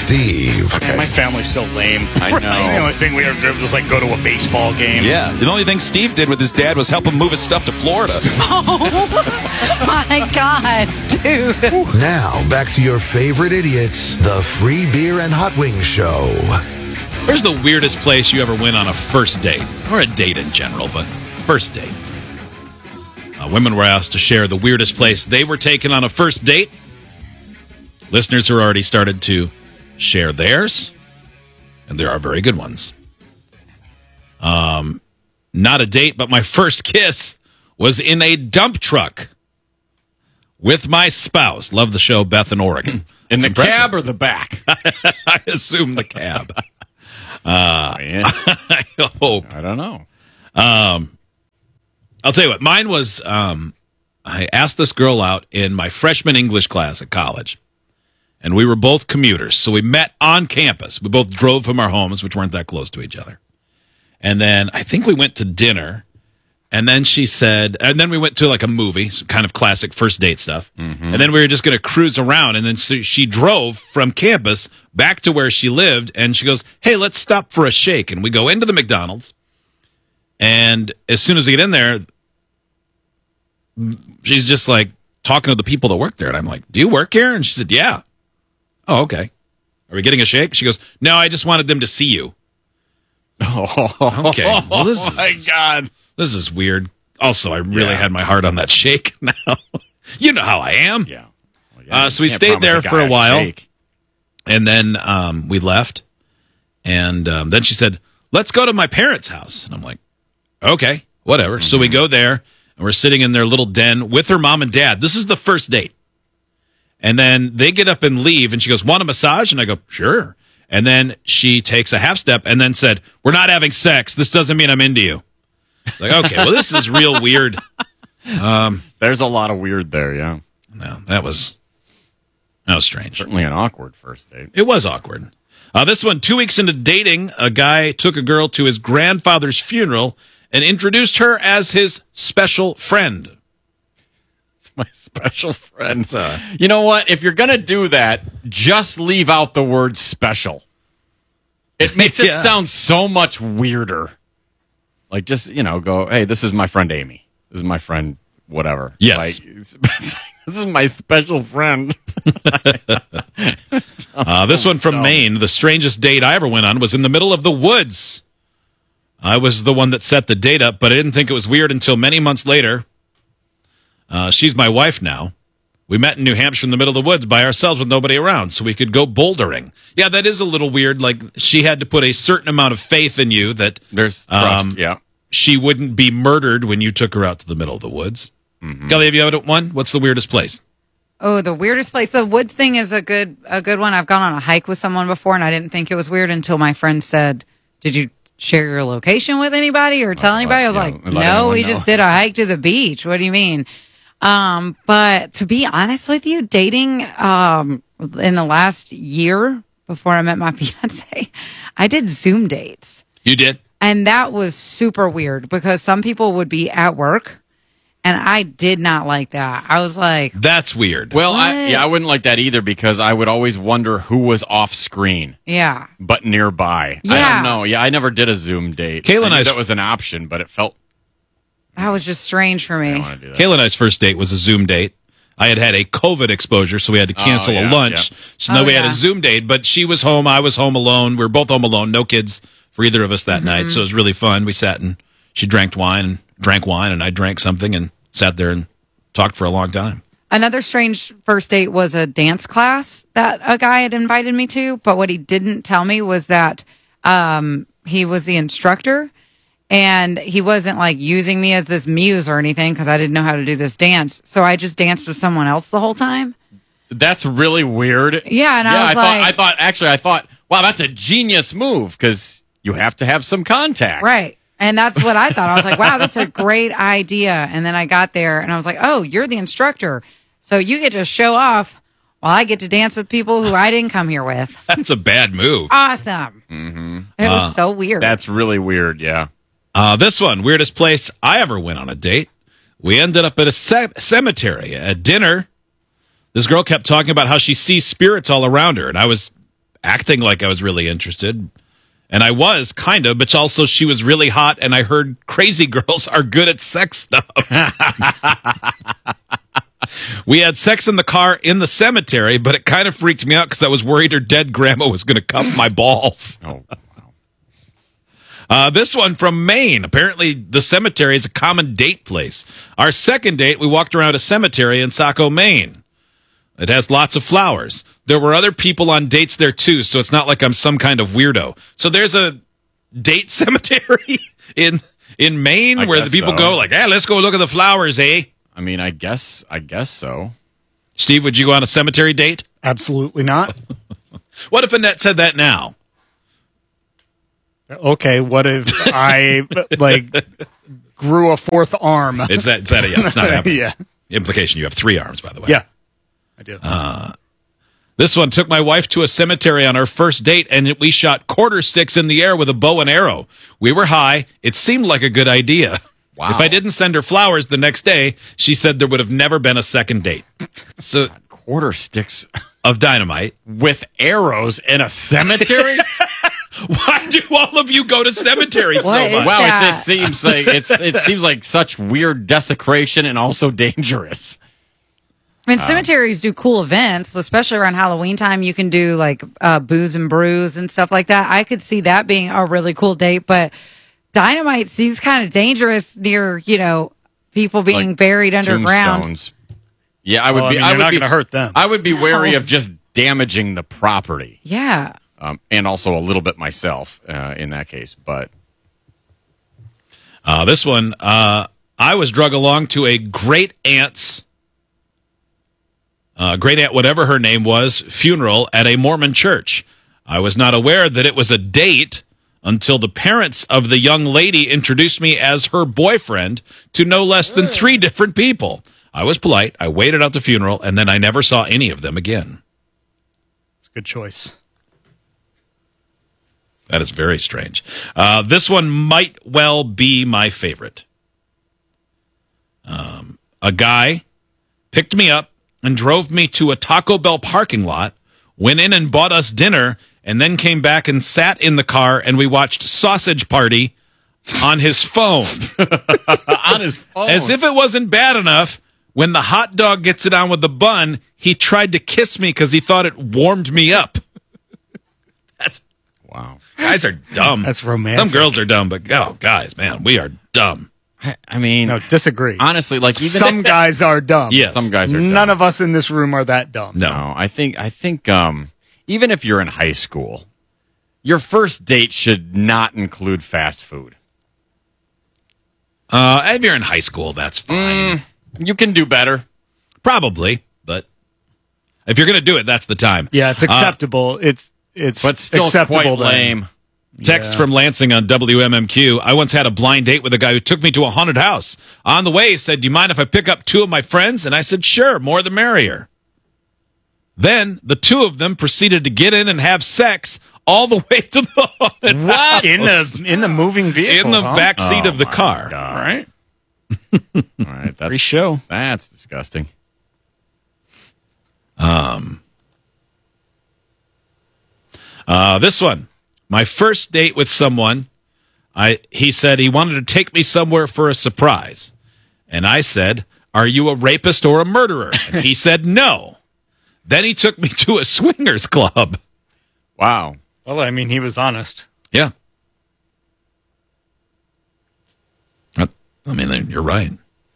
Steve. Man, my family's so lame. I know. The only thing we ever did was like go to a baseball game. Yeah, the only thing Steve did with his dad was help him move his stuff to Florida. Oh, my God, dude. Now, back to your favorite idiots, the Free Beer and Hot Wings Show. Where's the weirdest place you ever went on a first date? Or a date in general, but first date. Women were asked to share the weirdest place they were taken on a first date. Listeners have already started to share theirs, and there are very good ones. Not a date, but my first kiss was in a dump truck with my spouse. Love the show, Beth in Oregon. In It's the impressive. cab or the back? I assume the cab. Man, I hope. I don't know. I'll tell you what, mine was, I asked this girl out in my freshman English class at college, and we were both commuters, so we met on campus. We both drove from our homes, which weren't that close to each other. And then I think we went to dinner, and then she said, and then we went to like a movie, some kind of classic first date stuff, and then we were just going to cruise around, and then she drove from campus back to where she lived, and she goes, hey, let's stop for a shake. And we go into the McDonald's. And as soon as we get in there, she's just like talking to the people that work there. And I'm like, do you work here? And she said, yeah. Oh, okay. Are we getting a shake? She goes, no, I just wanted them to see you. Okay. Well, Oh my God. This is weird. Also, I really had my heart on that shake now. You know how I am. Yeah. Well, So we can't stayed promise there guy for a while. shake. And then we left. And then she said, let's go to my parents' house. And I'm like, okay, whatever. So we go there, and we're sitting in their little den with her mom and dad. This is the first date. And then they get up and leave, and she goes, want a massage? And I go, sure. And then she takes a half step and then said, we're not having sex. This doesn't mean I'm into you. Like, okay, well, this is real weird. There's a lot of weird there, yeah. No, that was strange. Certainly an awkward first date. It was awkward. This one, 2 weeks into dating, a guy took a girl to his grandfather's funeral and introduced her as his special friend. It's my special friend. You know what? If you're going to do that, just leave out the word special. It makes it Yeah. sound so much weirder. Like, just, go, hey, this is my friend Amy. This is my friend whatever. Yes. Like, this is my special friend. This one from Maine, the strangest date I ever went on was in the middle of the woods. I was the one that set the date up, but I didn't think it was weird until many months later. She's my wife now. We met in New Hampshire in the middle of the woods by ourselves with nobody around, so we could go bouldering. Yeah, that is a little weird. Like, she had to put a certain amount of faith in you that There's trust, yeah. she wouldn't be murdered when you took her out to the middle of the woods. Kelly, have you had one? What's the weirdest place? Oh, the weirdest place. The woods thing is a good one. I've gone on a hike with someone before, and I didn't think it was weird until my friend said, did you share your location with anybody or tell anybody? I was like, no, we just did a hike to the beach. What do you mean? But to be honest with you, dating in the last year before I met my fiance, I did Zoom dates. You did? And that was super weird because some people would be at work, and I did not like that. I was like, That's weird. Well, What? I wouldn't like that either because I would always wonder who was off screen yeah. but nearby. I Yeah. don't know. Yeah, I never did a Zoom date. Kayla and I knew I- that was an option, but it felt That was just strange for I me. don't want to do that. Kayla and I's first date was a Zoom date. I had a COVID exposure, so we had to cancel yeah, a lunch. yeah. So then Oh, we had yeah. a Zoom date, but she was home, I was home alone. We were both home alone, no kids for either of us that night. So it was really fun. We sat and she drank wine, and I drank something and sat there and talked for a long time. Another strange first date was a dance class that a guy had invited me to, but what he didn't tell me was that he was the instructor and he wasn't like using me as this muse or anything because I didn't know how to do this dance. So I just danced with someone else the whole time. That's really weird. Yeah, and I was like- I thought, wow, that's a genius move because you have to have some contact. Right. And that's what I thought. I was like, wow, that's a great idea. And then I got there and I was like, oh, you're the instructor. So you get to show off while I get to dance with people who I didn't come here with. That's a bad move. Awesome. It was so weird. That's really weird, yeah. This one, weirdest place I ever went on a date. We ended up at a cemetery at dinner. This girl kept talking about how she sees spirits all around her, and I was acting like I was really interested. And I was, kind of, but also she was really hot, and I heard crazy girls are good at sex stuff. We had sex in the car in the cemetery, but it kind of freaked me out because I was worried her dead grandma was going to cup my balls. Oh, This one from Maine. Apparently, the cemetery is a common date place. Our second date, we walked around a cemetery in Saco, Maine. It has lots of flowers. There were other people on dates there, too, so it's not like I'm some kind of weirdo. So there's a date cemetery in Maine where the people go like, let's go look at the flowers, eh? I mean, I guess so. Steve, would you go on a cemetery date? Absolutely not. What if Annette said that now? Okay, what if I grew a fourth arm? It's not happening. Yeah. Implication, you have 3 arms, by the way. Yeah, I do. This one took my wife to a cemetery on our first date, and we shot quarter sticks in the air with a bow and arrow. We were high. It seemed like a good idea. Wow. If I didn't send her flowers the next day, she said there would have never been a second date. So, Quarter sticks of dynamite. with arrows in a cemetery? Why do all of you go to cemeteries so What much? is Wow, that? it seems like it seems like such weird desecration and also dangerous. I mean, cemeteries do cool events, especially around Halloween time. You can do like booze and brews and stuff like that. I could see that being a really cool date, but dynamite seems kind of dangerous near, people being Like buried underground. Tombstones. Yeah, I would Well, be. I mean, you're not be gonna hurt them. I would be wary of just damaging the property, Yeah. and also a little bit myself in that case. But This one, I was drug along to a great aunt's, whatever her name was, funeral at a Mormon church. I was not aware that it was a date until the parents of the young lady introduced me as her boyfriend to no less than 3 different people. I was polite. I waited out the funeral, and then I never saw any of them again. It's a good choice. That is very strange. This one might well be my favorite. A guy picked me up and drove me to a Taco Bell parking lot, went in and bought us dinner, and then came back and sat in the car, and we watched Sausage Party on his phone. on his phone, As if it wasn't bad enough, when the hot dog gets it on with the bun, he tried to kiss me because he thought it warmed me up. wow. Guys are dumb. That's romantic. Some girls are dumb, but guys, man, we are dumb. I mean, No, disagree. honestly, like even Some guys are dumb. Yes. some guys are None dumb. of us in this room are that dumb. No. No, I think even if you're in high school, your first date should not include fast food. If you're in high school, that's fine. You can do better. Probably, but if you're going to do it, that's the time. Yeah, it's acceptable. It's But still acceptable quite then. lame. Text from Lansing on WMMQ. I once had a blind date with a guy who took me to a haunted house. On the way, he said, "Do you mind if I pick up 2 of my friends?" And I said, "Sure, more the merrier." Then the 2 of them proceeded to get in and have sex all the way to the haunted house. In the moving vehicle? In the huh? back seat Oh of the my car. God. All right. All right, Free show. that's disgusting. This one, my first date with someone, he said he wanted to take me somewhere for a surprise. And I said, "Are you a rapist or a murderer?" And he said, "No." Then he took me to a swingers club. Wow. Well, I mean, he was honest. Yeah. I mean, you're right.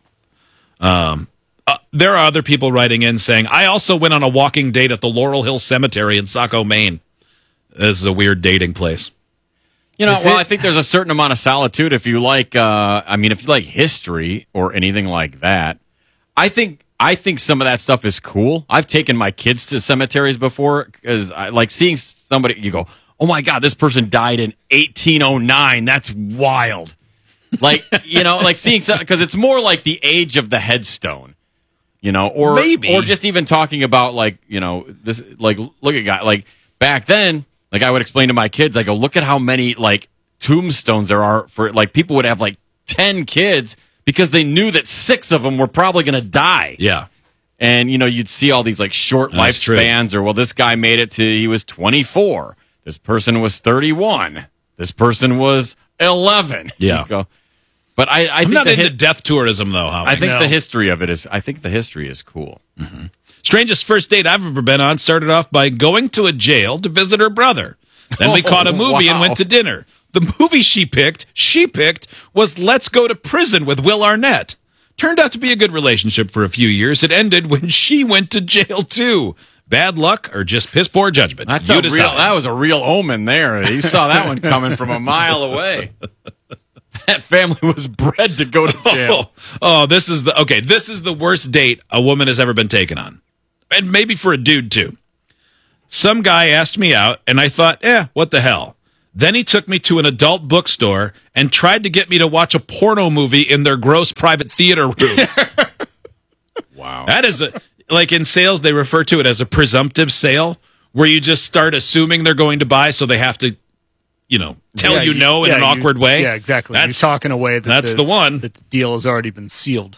There are other people writing in saying, "I also went on a walking date at the Laurel Hill Cemetery in Saco, Maine." This is a weird dating place. You know, Is well, it- I think there's a certain amount of solitude if you like. If you like history or anything like that, I think some of that stuff is cool. I've taken my kids to cemeteries before because I like seeing somebody. You go, "Oh my God, this person died in 1809. That's wild." Like like seeing because it's more like the age of the headstone. Or Maybe. or just even talking about this. Like, look at guy like back then. Like I would explain to my kids, I go, look at how many like tombstones there are for like people would have like 10 kids because they knew that 6 of them were probably going to die. Yeah. And, you'd see all these like short That's true. lifespans, or, well, this guy made it to, he was 24. This person was 31. This person was 11. Yeah. You go, but I I'm think not into death tourism, though, Howie. I think the history of it is, I think the history is cool. Mm-hmm. Strangest first date I've ever been on started off by going to a jail to visit her brother. Then we caught a movie and went to dinner. The movie she picked was Let's Go to Prison with Will Arnett. Turned out to be a good relationship for a few years. It ended when she went to jail, too. Bad luck or just piss poor judgment? That was a real omen there. You saw that one coming from a mile away. That family was bred to go to jail. This is the worst date a woman has ever been taken on. And maybe for a dude, too. Some guy asked me out, and I thought, what the hell? Then he took me to an adult bookstore and tried to get me to watch a porno movie in their gross private theater room. Wow. That is like in sales, they refer to it as a presumptive sale, where you just start assuming they're going to buy, so they have to, tell in an awkward way. Yeah, exactly. You're talking away that's the one. The deal has already been sealed.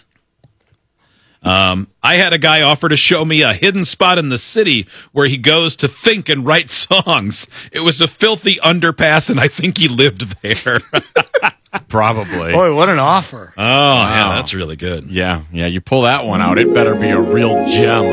I had a guy offer to show me a hidden spot in the city where he goes to think and write songs. It was a filthy underpass, and I think he lived there. Probably. Boy, what an offer. Oh, yeah, that's really good. Yeah, you pull that one out, it better be a real gem.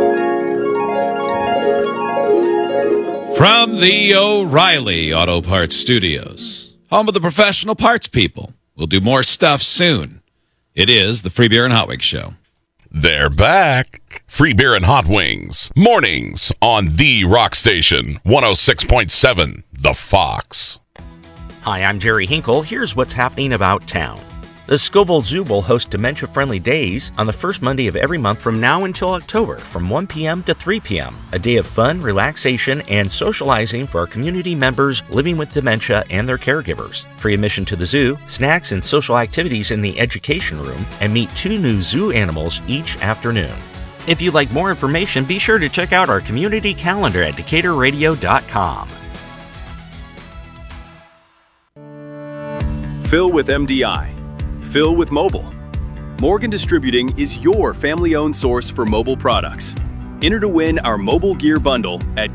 From the O'Reilly Auto Parts Studios, home of the professional parts people. We'll do more stuff soon. It is the Free Beer and Hot Wings Show. They're back. Free Beer and Hot Wings. Mornings on The Rock Station, 106.7, The Fox. Hi, I'm Jerry Hinkle. Here's what's happening about town. The Scoville Zoo will host dementia-friendly days on the first Monday of every month from now until October from 1 p.m. to 3 p.m. A day of fun, relaxation, and socializing for our community members living with dementia and their caregivers. Free admission to the zoo, snacks and social activities in the education room, and meet 2 new zoo animals each afternoon. If you'd like more information, be sure to check out our community calendar at DecaturRadio.com. Fill with MDI. Fill with mobile. Morgan Distributing is your family-owned source for mobile products. Enter to win our mobile gear bundle at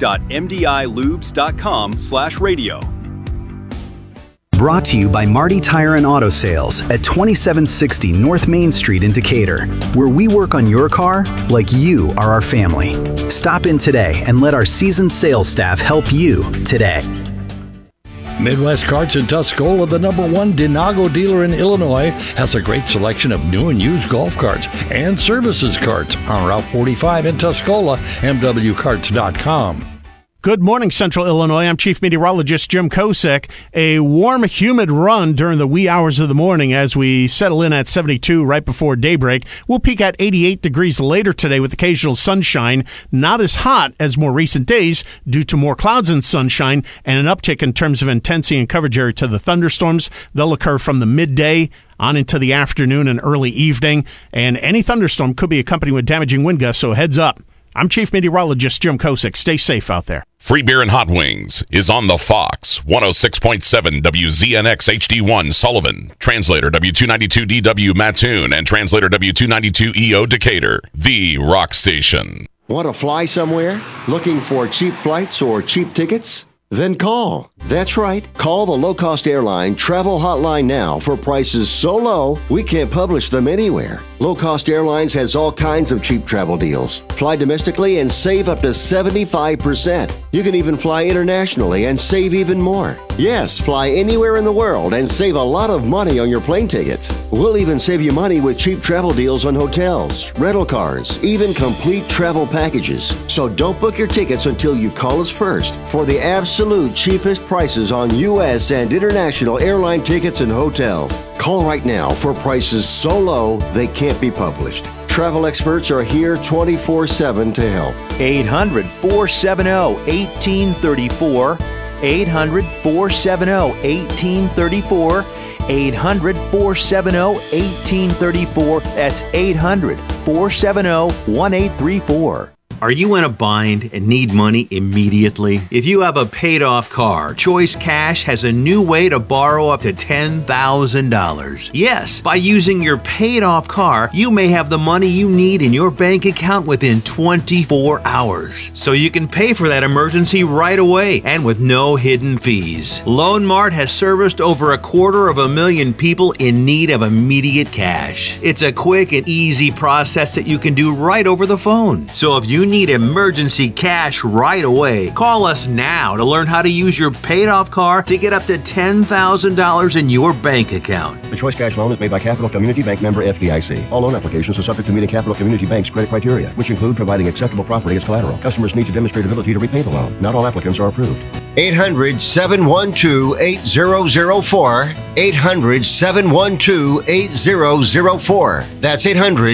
go.mdilubes.com/radio. Brought to you by Marty Tire and Auto Sales at 2760 North Main Street in Decatur, where we work on your car like you are our family. Stop in today and let our seasoned sales staff help you today. Midwest Carts in Tuscola, the #1 Denago dealer in Illinois, has a great selection of new and used golf carts and services carts on Route 45 in Tuscola, mwcarts.com. Good morning, Central Illinois. I'm Chief Meteorologist Jim Kosick. A warm, humid run during the wee hours of the morning as we settle in at 72 right before daybreak. We'll peak at 88 degrees later today with occasional sunshine. Not as hot as more recent days due to more clouds and sunshine and an uptick in terms of intensity and coverage area to the thunderstorms. They'll occur from the midday on into the afternoon and early evening. And any thunderstorm could be accompanied with damaging wind gusts, so heads up. I'm Chief Meteorologist Jim Kosick. Stay safe out there. Free Beer and Hot Wings is on the Fox, 106.7 WZNX HD1 Sullivan, translator W292DW Mattoon, and translator W292EO Decatur, the Rock Station. Want to fly somewhere? Looking for cheap flights or cheap tickets? Then call. That's right. Call the low-cost airline travel hotline now for prices so low we can't publish them anywhere. Low Cost Airlines has all kinds of cheap travel deals. Fly domestically and save up to 75%. You can even fly internationally and save even more. Yes, fly anywhere in the world and save a lot of money on your plane tickets. We'll even save you money with cheap travel deals on hotels, rental cars, even complete travel packages. So don't book your tickets until you call us first for the absolute cheapest prices on U.S. and international airline tickets and hotels. Call right now for prices so low they can't be published. Travel experts are here 24/7 to help. 800-470-1834. 800-470-1834. 800-470-1834. That's 800-470-1834. Are you in a bind and need money immediately? If you have a paid-off car, Choice Cash has a new way to borrow up to $10,000. Yes, by using your paid-off car, you may have the money you need in your bank account within 24 hours. So you can pay for that emergency right away and with no hidden fees. Loan Mart has serviced over 250,000 people in need of immediate cash. It's a quick and easy process that you can do right over the phone. So if you need emergency cash right away, call us now to learn how to use your paid-off car to get up to $10,000 in your bank account. The Choice Cash loan is made by Capital Community Bank, member FDIC. All loan applications are subject to meeting Capital Community Bank's credit criteria, which include providing acceptable property as collateral. Customers need to demonstrate ability to repay the loan. Not all applicants are approved. 800-712-8004. 800-712-8004. That's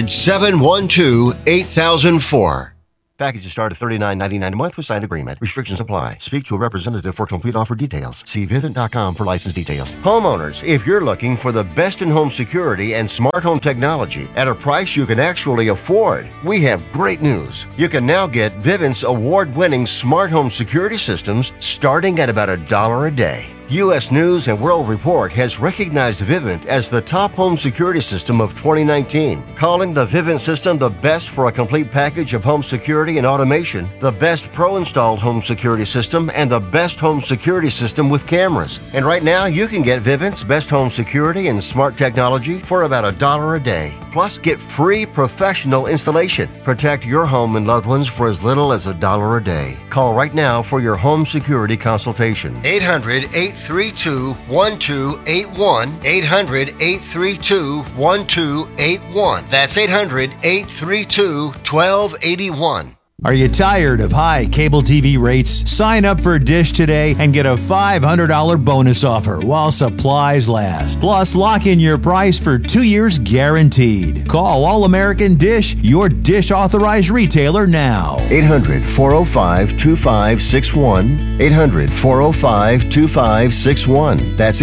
800-712-8004. Packages start at $39.99 a month with signed agreement. Restrictions apply. Speak to a representative for complete offer details. See Vivint.com for license details. Homeowners, if you're looking for the best in home security and smart home technology at a price you can actually afford, we have great news. You can now get Vivint's award-winning smart home security systems starting at about $1 a day. U.S. News and World Report has recognized Vivint as the top home security system of 2019, calling the Vivint system the best for a complete package of home security and automation, the best pro-installed home security system, and the best home security system with cameras. And right now, you can get Vivint's best home security and smart technology for about $1 a day. Plus, get free professional installation. Protect your home and loved ones for as little as $1 a day. Call right now for your home security consultation. 800-832-1281. 800-832-1281. That's 800-832-1281. Are you tired of high cable TV rates? Sign up for Dish today and get a $500 bonus offer while supplies last. Plus, lock in your price for 2 years guaranteed. Call All American Dish, your Dish authorized retailer now. 800-405-2561. 800-405-2561. That's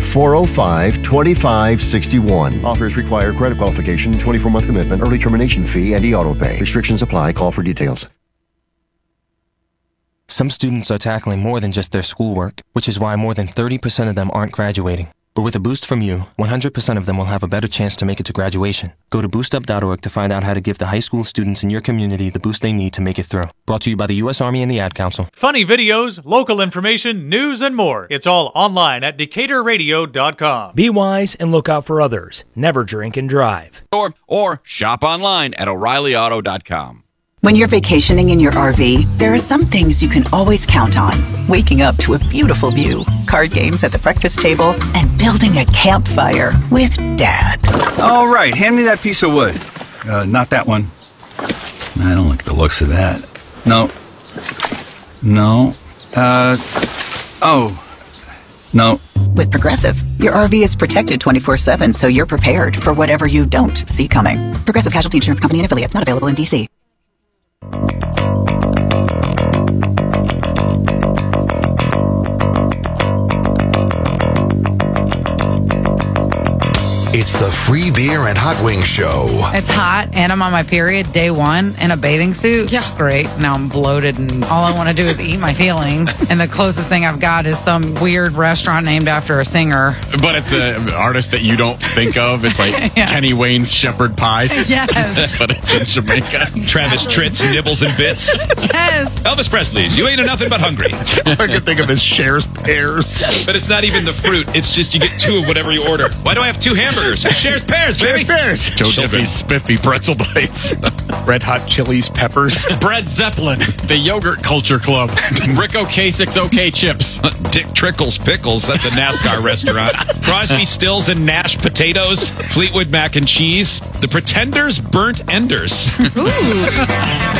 800-405-2561. Offers require credit qualification, 24-month commitment, early termination fee, and e-auto pay. Restrictions apply. Call for details. Some students are tackling more than just their schoolwork, which is why more than 30% of them aren't graduating. But with a boost from you, 100% of them will have a better chance to make it to graduation. Go to boostup.org to find out how to give the high school students in your community the boost they need to make it through. Brought to you by the U.S. Army and the Ad Council. Funny videos, local information, news, and more. It's all online at DecaturRadio.com. Be wise and look out for others. Never drink and drive. Or shop online at O'ReillyAuto.com. When you're vacationing in your RV, there are some things you can always count on. Waking up to a beautiful view, card games at the breakfast table, and building a campfire with Dad. All right, hand me that piece of wood. Not that one. I don't like the looks of that. No. No. With Progressive, your RV is protected 24/7, so you're prepared for whatever you don't see coming. Progressive Casualty Insurance Company and affiliates, not available in D.C. It's the Free Beer and Hot Wings Show. It's hot, and I'm on my period, day one, in a bathing suit. Yeah. Great. Now I'm bloated, and all I want to do is eat my feelings. And the closest thing I've got is some weird restaurant named after a singer. But it's an artist that you don't think of. It's like Kenny Wayne's Shepherd Pies. Yes. But it's in Jamaica. Travis Tritt's Nibbles and Bits. Yes. Elvis Presley's You Ain't Nothing But Hungry. I could think of his Cher's Pears. But it's not even the fruit. It's just you get two of whatever you order. Why do I have two hamburgers? Cher's Pears, baby. Pears. Joe Diffie's Spiffy Pretzel Bites. Red Hot Chili's Peppers. Bread Zeppelin. The Yogurt Culture Club. Rick Ocasek's OK Chips. Dick Trickle's Pickles. That's a NASCAR restaurant. Crosby, Stills, and Nash Potatoes. Fleetwood Mac and Cheese. The Pretenders Burnt Enders. Ooh.